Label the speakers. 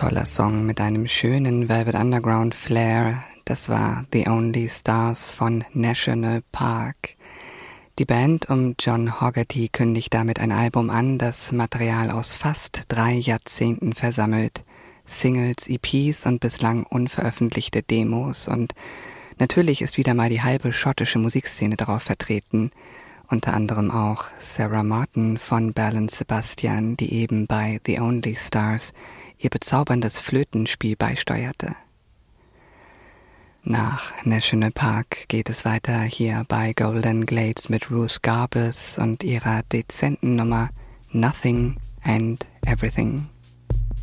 Speaker 1: toller Song mit einem schönen Velvet Underground Flair. Das war The Only Stars von National Park. Die Band um John Hogerty kündigt damit ein Album an, das Material aus fast 3 Jahrzehnten versammelt. Singles, EPs und bislang unveröffentlichte Demos. Und natürlich ist wieder mal die halbe schottische Musikszene darauf vertreten. Unter anderem auch Sarah Martin von Belle und Sebastian, die eben bei The Only Stars ihr bezauberndes Flötenspiel beisteuerte. Nach National Park geht es weiter hier bei Golden Glades mit Ruth Garbus und ihrer dezenten Nummer Nothing and Everything.